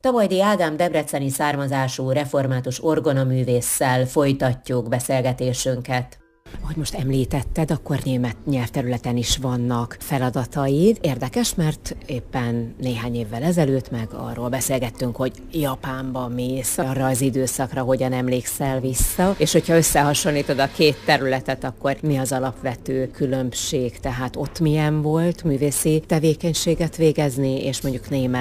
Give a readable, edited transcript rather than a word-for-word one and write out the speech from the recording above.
Tabajdi Ádám debreceni származású református orgonaművésszel folytatjuk beszélgetésünket. Ahogy most említetted, akkor német nyelvterületen is vannak feladataid. Érdekes, mert éppen néhány évvel ezelőtt meg arról beszélgettünk, hogy Japánba mész, arra az időszakra hogyan emlékszel vissza, és hogyha összehasonlítod a két területet, akkor mi az alapvető különbség? Tehát ott milyen volt művészi tevékenységet végezni, és mondjuk német